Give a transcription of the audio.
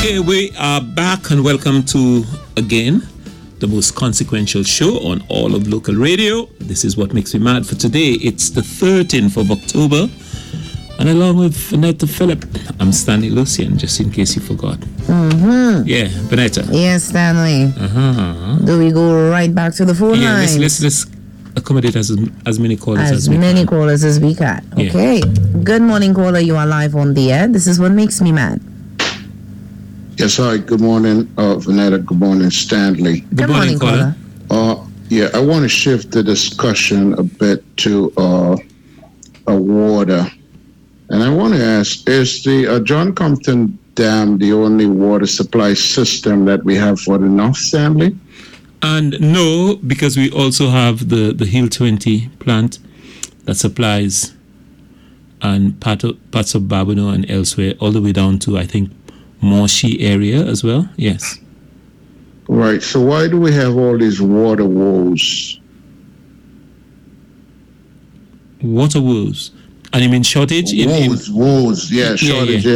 Okay, we are back and welcome to, again, the most consequential show on all of local radio. This is What Makes Me Mad for today. It's the 13th of October. And along with Vanetta Phillip, I'm Stanley Lucian, just in case you forgot. Mm-hmm. Yeah, Vanetta. Yes, Stanley. Do we go right back to the phone lines? Let's accommodate as many callers as we can. As many callers as we can. Okay. Yeah. Good morning, caller. You are live on the air. This is What Makes Me Mad. Yes, hi. Good morning, Vanetta. Good morning, Stanley. Good morning, caller. I want to shift the discussion a bit to water. And I want to ask, is the John Compton Dam the only water supply system that we have for the North, Stanley? And no, because we also have the Hill 20 plant that supplies and parts of Babonneau and elsewhere, all the way down to, I think, Moshi area as well. Yes. Right. So why do we have all these water woes? Water woes. And you mean shortage? Woes, yeah, shortage. Yeah.